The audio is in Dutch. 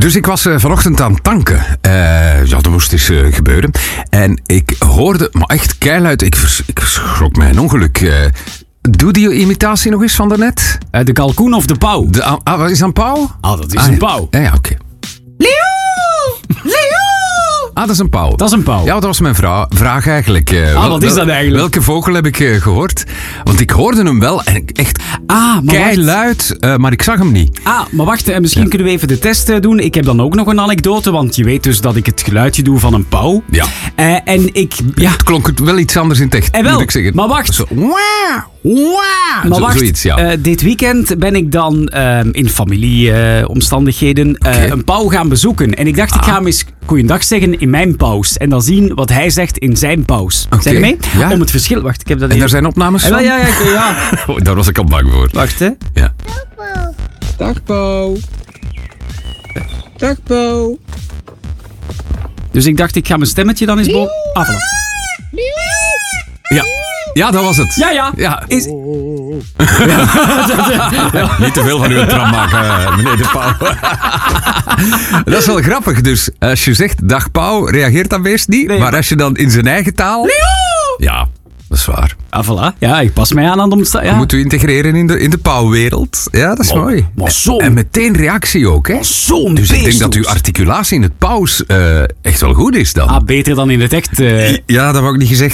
Dus ik was vanochtend aan het tanken. Dat moest eens gebeuren. En ik hoorde, maar echt keiluid, ik schrok mij een ongeluk. Doe die imitatie nog eens van daarnet? De kalkoen of de pauw? Wat is dat een pauw? Dat is een pauw. Ja, oké. Leo! Dat is een pauw. Dat is een pauw. Ja, dat was mijn vraag eigenlijk. Wat is dat eigenlijk? Welke vogel heb ik gehoord? Want ik hoorde hem wel en echt keiluid, maar ik zag hem niet. Maar wacht, misschien kunnen we even de test doen. Ik heb dan ook nog een anekdote, want je weet dus dat ik het geluidje doe van een pauw. Ja. En ik... Ja. Het klonk wel iets anders in het echt, moet ik zeggen. Maar wacht. Zo, zoiets, ja. Dit weekend ben ik dan in familieomstandigheden een pauw gaan bezoeken. En ik dacht, ik ga hem eens goeiedag zeggen in mijn paus. En dan zien wat hij zegt in zijn paus. Okay. Zijn je mee? Ja. Om het verschil... Wacht, ik heb dat en even... daar zijn opnames van? Ja. Daar was ik al bang voor. Wacht, hè. Ja. Dag pauw. Dag pauw. Dus ik dacht, ik ga mijn stemmetje dan eens afvallen. Ja, dat was het. Ja. Is... Niet te veel van uw tram maken, meneer de Pauw. Dat is wel grappig. Dus als je zegt dag Pauw, reageert dat beest niet. Nee, maar als je dan in zijn eigen taal... Leo! Ja, dat is waar. Voilà. Ja, ik pas mij aan de omstandigheden. Je moet u integreren in de pauwwereld. Ja, dat is mooi. Maar en meteen reactie ook, hè? Zo'n dus ik denk beest dat uw articulatie in het paus echt wel goed is dan. Beter dan in het echt. Ja, dat wou ik niet gezegd